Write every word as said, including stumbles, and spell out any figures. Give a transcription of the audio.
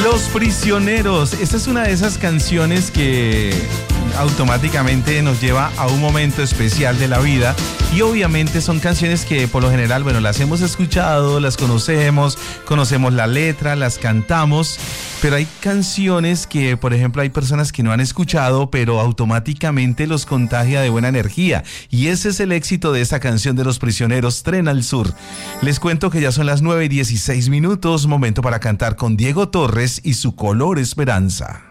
Los Prisioneros. Esta es una de esas canciones que automáticamente nos lleva a un momento especial de la vida, y obviamente son canciones que por lo general, bueno, las hemos escuchado, las conocemos, conocemos la letra, las cantamos, pero hay canciones que, por ejemplo, hay personas que no han escuchado, pero automáticamente los contagia de buena energía, y ese es el éxito de esta canción de Los Prisioneros, Tren al Sur. Les cuento que ya son las nueve y dieciséis minutos, momento para cantar con Diego Torres y Su Color Esperanza.